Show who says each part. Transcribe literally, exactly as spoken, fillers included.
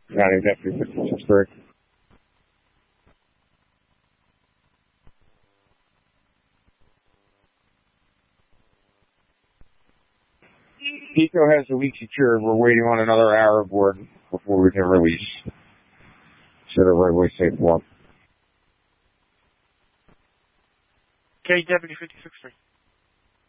Speaker 1: County Deputy fifty-six three. Pico has the week secured. We're waiting on another hour aboard before we can release. Set a right way safe one.
Speaker 2: Okay, Deputy fifty-six three.